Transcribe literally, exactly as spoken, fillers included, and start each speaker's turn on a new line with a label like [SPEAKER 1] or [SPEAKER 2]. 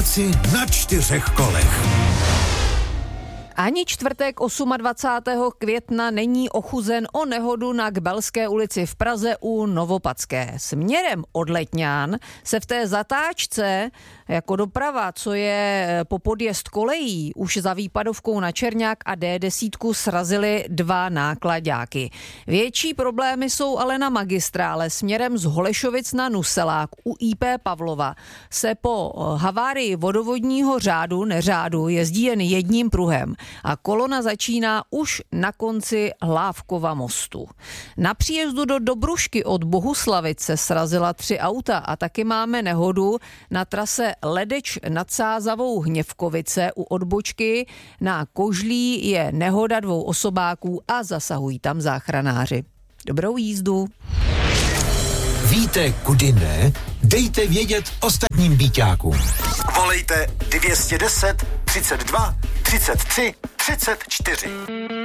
[SPEAKER 1] Práci na čtyřech kolech.
[SPEAKER 2] Ani čtvrtek dvacátého osmého května není ochuzen o nehodu na Kbelské ulici v Praze u Novopadské. Směrem od Letňan se v té zatáčce jako doprava, co je po podjezd kolejí, už za výpadovkou na Čerňák a D deset srazily dva náklaďáky. Větší problémy jsou ale na magistrále směrem z Holešovic na Nuselák u I P Pavlova. Se po havárii vodovodního řádu, neřádu, jezdí jen jedním pruhem a kolona začíná už na konci Hlávkova mostu. Na příjezdu do Dobrušky od Bohuslavic se srazila tři auta a taky máme nehodu na trase Ledeč nad Sázavou Hněvkovice u odbočky. Na Kožlí je nehoda dvou osobáků a zasahují tam záchranáři. Dobrou jízdu.
[SPEAKER 1] Víte, kudy ne? Dejte vědět ostatním býťákům.
[SPEAKER 3] Volejte dvě stě deset, třicet dva, třicet tři, třicet čtyři.